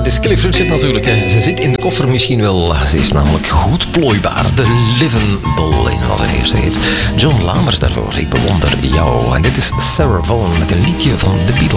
is Cliff Richard natuurlijk. Hè. Ze zit in de koffer misschien wel. Ze is namelijk goed plooibaar. De Livable in was zijn eerste hit. John Lamers daarvoor. Ik bewonder jou. En dit is Sarah Vaughan met een liedje van The Beatles.